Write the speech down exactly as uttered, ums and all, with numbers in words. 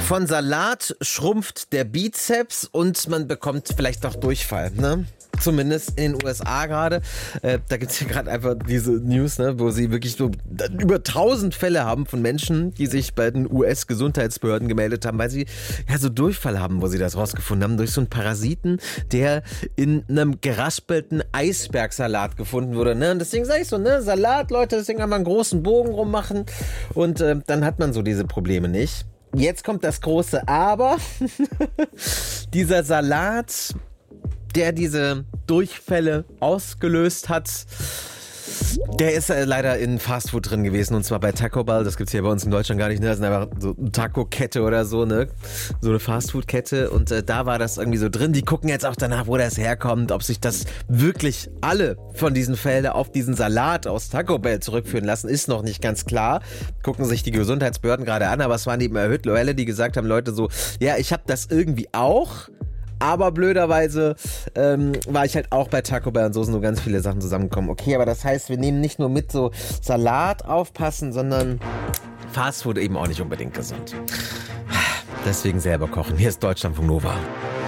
Von Salat schrumpft der Bizeps und man bekommt vielleicht auch Durchfall, ne? Zumindest in den U S A gerade. Äh, da gibt es ja gerade einfach diese News, ne, wo sie wirklich so über tausend Fälle haben von Menschen, die sich bei den U S-Gesundheitsbehörden gemeldet haben, weil sie ja so Durchfall haben, wo sie das rausgefunden haben, durch so einen Parasiten, der in einem geraspelten Eisbergsalat gefunden wurde. Ne? Und deswegen sage ich so, ne, Salat, Leute, deswegen kann man einen großen Bogen rummachen und äh, dann hat man so diese Probleme nicht. Jetzt kommt das große Aber. Dieser Salat, der diese Durchfälle ausgelöst hat, der ist äh, leider in Fastfood drin gewesen, und zwar bei Taco Bell. Das gibt's hier bei uns in Deutschland gar nicht, ne? Das ist einfach so eine Taco-Kette oder so, ne? So eine Fastfood-Kette, und äh, da war das irgendwie so drin. Die gucken jetzt auch danach, wo das herkommt, ob sich das wirklich alle von diesen Fällen auf diesen Salat aus Taco Bell zurückführen lassen, ist noch nicht ganz klar. Gucken sich die Gesundheitsbehörden gerade an, aber es waren eben erhöhte Fälle, die gesagt haben, Leute so, ja, ich habe das irgendwie auch. Aber blöderweise ähm, war ich halt auch bei Taco Bell und so sind so ganz viele Sachen zusammengekommen. Okay, aber das heißt, wir nehmen nicht nur mit so Salat aufpassen, sondern Fastfood eben auch nicht unbedingt gesund. Deswegen selber kochen. Hier ist Deutschlandfunk Nova.